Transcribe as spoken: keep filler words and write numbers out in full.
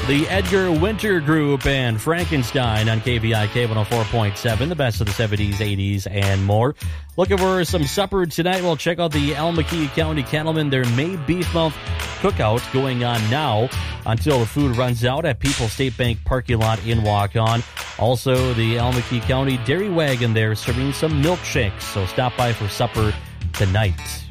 The Edgar Winter Group and Frankenstein on K V I K one oh four point seven, the best of the seventies, eighties, and more. Looking for some supper tonight? Well, check out the Almaquee County Cattlemen. Their May Beef Month cookout going on now until the food runs out at People's State Bank parking lot in Waukon. Also, the Almaquee County Dairy Wagon there serving some milkshakes, so stop by for supper tonight.